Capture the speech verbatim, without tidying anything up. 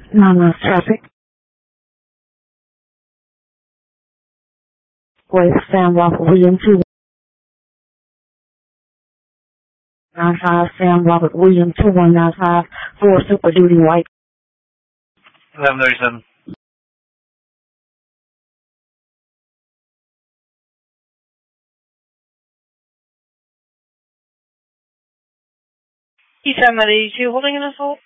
Non-mass traffic. With Sam Robert William two nine five, Sam Robert William two one nine five for Super Duty White. eleven thirty-seven. East Side eighty-two, holding an assault.